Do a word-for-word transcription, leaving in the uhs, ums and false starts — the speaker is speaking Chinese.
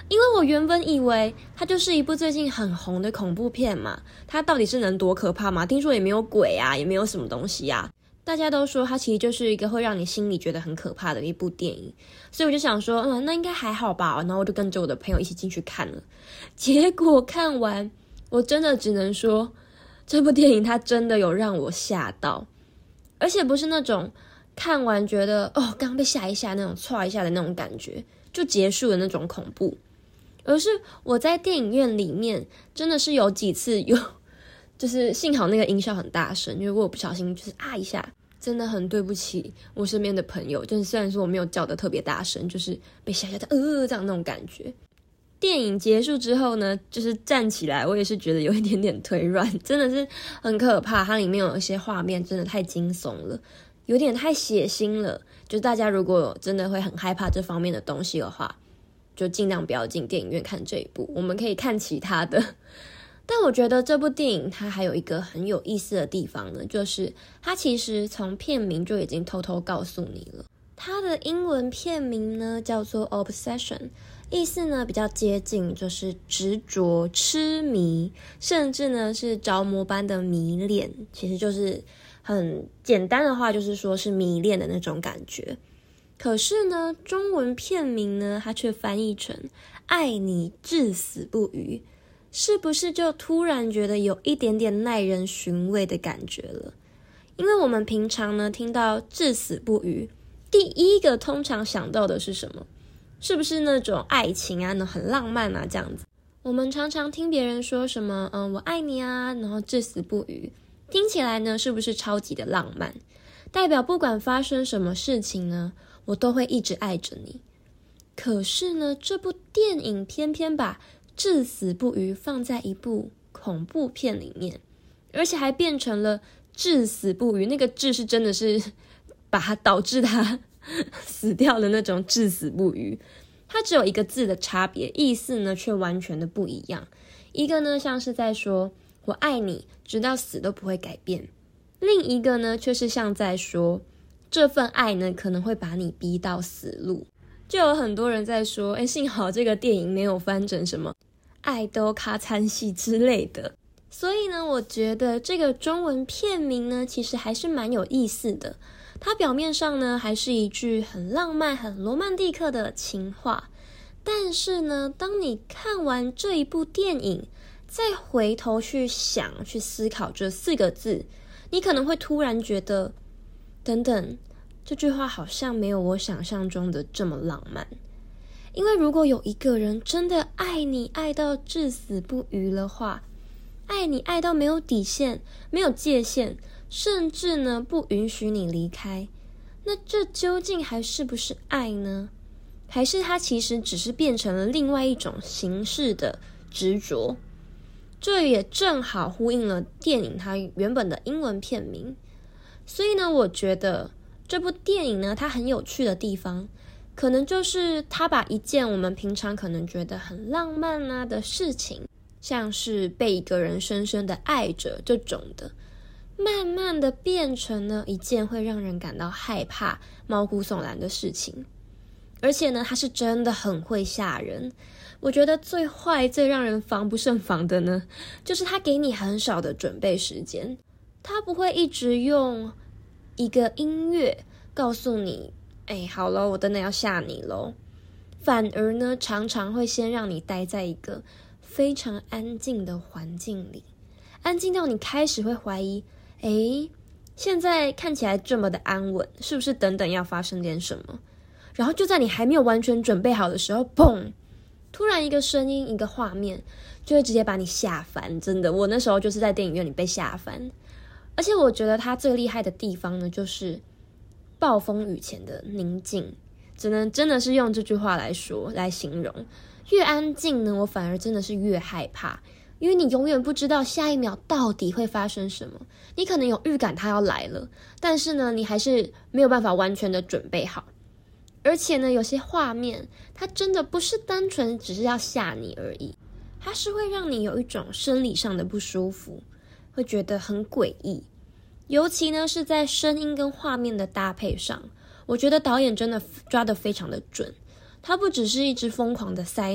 因为我原本以为它就是一部最近很红的恐怖片嘛，它到底是能多可怕吗？听说也没有鬼啊，也没有什么东西啊，大家都说它其实就是一个会让你心里觉得很可怕的一部电影，所以我就想说嗯，那应该还好吧，然后我就跟着我的朋友一起进去看了。结果看完我真的只能说这部电影它真的有让我吓到，而且不是那种看完觉得哦刚被吓一下那种唰一下的那种感觉就结束的那种恐怖，而是我在电影院里面真的是有几次有就是幸好那个音效很大声，因为我不小心就是啊一下，真的很对不起我身边的朋友，就是虽然说我没有叫得特别大声，就是被吓吓的呃这样那种感觉。电影结束之后呢，就是站起来我也是觉得有一点点腿软，真的是很可怕，它里面有一些画面真的太惊悚了，有点太血腥了，就大家如果真的会很害怕这方面的东西的话，就尽量不要进电影院看这一部，我们可以看其他的。但我觉得这部电影它还有一个很有意思的地方呢，就是它其实从片名就已经偷偷告诉你了。它的英文片名呢叫做 Obsession， 意思呢比较接近就是执着、痴迷，甚至呢是着魔般的迷恋，其实就是很简单的话就是说是迷恋的那种感觉。可是呢中文片名呢它却翻译成爱你至死不渝，是不是就突然觉得有一点点耐人寻味的感觉了？因为我们平常呢听到至死不渝，第一个通常想到的是什么？是不是那种爱情啊，很浪漫啊这样子？我们常常听别人说什么嗯，我爱你啊，然后至死不渝，听起来呢是不是超级的浪漫？代表不管发生什么事情呢，我都会一直爱着你。可是呢这部电影偏偏把至死不渝放在一部恐怖片里面，而且还变成了至死不渝，那个至是真的是把它导致它死掉的那种至死不渝，它只有一个字的差别，意思呢却完全的不一样。一个呢像是在说我爱你直到死都不会改变，另一个呢却是像在说这份爱呢可能会把你逼到死路。就有很多人在说诶幸好这个电影没有翻成什么爱都卡餐戏之类的。所以呢我觉得这个中文片名呢其实还是蛮有意思的，它表面上呢还是一句很浪漫很罗曼蒂克的情话，但是呢当你看完这一部电影再回头去想去思考这四个字，你可能会突然觉得等等，这句话好像没有我想象中的这么浪漫。因为如果有一个人真的爱你爱到至死不渝的话，爱你爱到没有底线没有界限，甚至呢不允许你离开，那这究竟还是不是爱呢？还是它其实只是变成了另外一种形式的执着？这也正好呼应了电影它原本的英文片名。所以呢我觉得这部电影呢它很有趣的地方，可能就是它把一件我们平常可能觉得很浪漫啊的事情，像是被一个人深深的爱着这种的，慢慢的变成了一件会让人感到害怕毛骨悚然的事情。而且呢它是真的很会吓人。我觉得最坏最让人防不胜防的呢，就是它给你很少的准备时间，它不会一直用一个音乐告诉你哎，好咯，我真的要吓你咯，反而呢常常会先让你待在一个非常安静的环境里，安静到你开始会怀疑诶，现在看起来这么的安稳，是不是等等要发生点什么？然后就在你还没有完全准备好的时候，砰，突然一个声音一个画面就会直接把你吓翻。真的，我那时候就是在电影院里被吓翻。而且我觉得它最厉害的地方呢，就是暴风雨前的宁静，只能真的是用这句话来说来形容。越安静呢，我反而真的是越害怕，因为你永远不知道下一秒到底会发生什么。你可能有预感它要来了，但是呢你还是没有办法完全的准备好。而且呢有些画面它真的不是单纯只是要吓你而已，它是会让你有一种生理上的不舒服，会觉得很诡异。尤其呢是在声音跟画面的搭配上，我觉得导演真的抓得非常的准。他不只是一直疯狂的塞